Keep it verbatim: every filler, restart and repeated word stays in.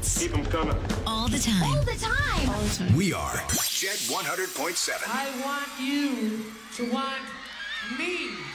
hits. Keep them coming. All the time. All the time. All the time. We are Jet one hundred point seven. I want you to want me.